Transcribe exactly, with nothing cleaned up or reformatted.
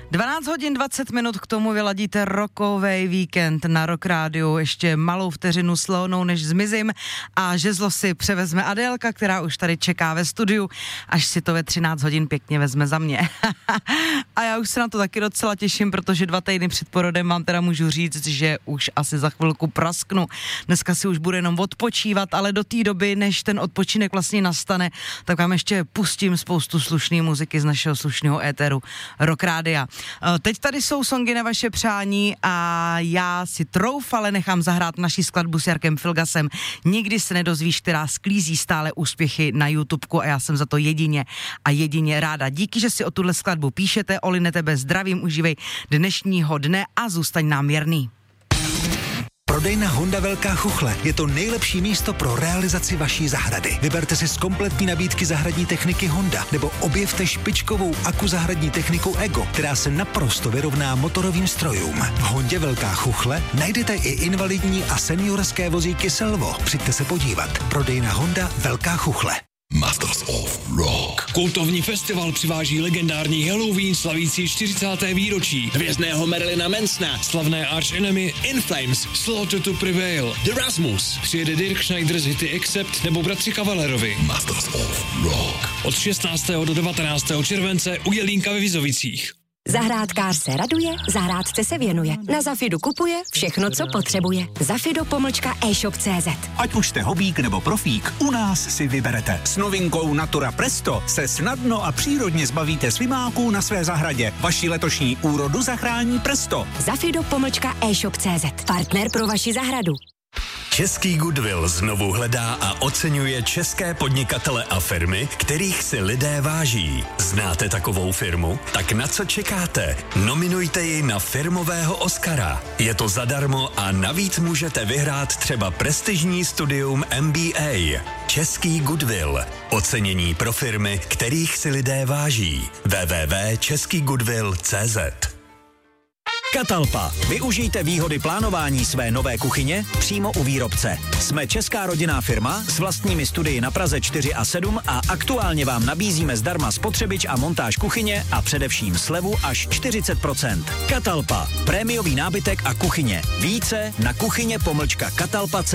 dvanáct hodin dvacet minut, k tomu vyladíte rokovej víkend na Rock Rádiu. Ještě malou vteřinu slonou, než zmizím a žezlo si převezme Adélka, která už tady čeká ve studiu, až si to ve třináct hodin pěkně vezme za mě. A já už se na to taky docela těším, protože dva týdny před porodem vám teda můžu říct, že už asi za chvilku prasknu. Dneska si už budu jenom odpočívat, ale do té doby, než ten odpočinek vlastně nastane, tak vám ještě pustím spoustu slušné muziky z našeho slušného éteru Rock Rádia. Teď tady jsou songy na vaše přání a já si troufale nechám zahrát naší skladbu s Jarkem Filgasem. Nikdy se nedozvíš, která sklízí stále úspěchy na YouTubeku a já jsem za to jedině a jedině ráda. Díky, že si o tuhle skladbu píšete. Oline, tebe zdravím, užívej dnešního dne a zůstaň nám věrný. Prodejna Honda Velká Chuchle je to nejlepší místo pro realizaci vaší zahrady. Vyberte si z kompletní nabídky zahradní techniky Honda nebo objevte špičkovou aku zahradní techniku Ego, která se naprosto vyrovná motorovým strojům. V Hondě Velká Chuchle najdete i invalidní a seniorské vozíky Selvo. Přijďte se podívat. Prodejna Honda Velká Chuchle. Masters of Rock. Kultovní festival přiváží legendární Halloween slavící čtyřicáté výročí, hvězdného Marilyna Mansona, slavné Arch Enemy, In Flames, Slaughter to Prevail, The Rasmus, přijede Dirk Schneider z hity Accept nebo bratři Kavalerovi. Masters of Rock. Od šestnáctého do devatenáctého července u Jelínka ve Vizovicích. Zahrádkář se raduje, zahrádce se věnuje. Na Zafidu kupuje všechno, co potřebuje. Zafido pomlčka e-shop tečka cé zet. Ať už jste hobík nebo profík, u nás si vyberete. S novinkou Natura Presto se snadno a přírodně zbavíte slimáků na své zahradě. Vaši letošní úrodu zachrání Presto. Zafido pomlčka e-shop tečka cé zet. Partner pro vaši zahradu. Český Goodwill znovu hledá a oceňuje české podnikatele a firmy, kterých si lidé váží. Znáte takovou firmu? Tak na co čekáte? Nominujte ji na firmového Oscara. Je to zadarmo a navíc můžete vyhrát třeba prestižní studium M B A. Český Goodwill. Ocenění pro firmy, kterých si lidé váží. w w w tečka český goodwill tečka cé zet. Catalpa. Využijte výhody plánování své nové kuchyně přímo u výrobce. Jsme česká rodinná firma s vlastními studii na Praze čtyři a sedm a aktuálně vám nabízíme zdarma spotřebič a montáž kuchyně a především slevu až čtyřicet procent. Catalpa. Prémiový nábytek a kuchyně. Více na kuchyně pomlčka catalpa.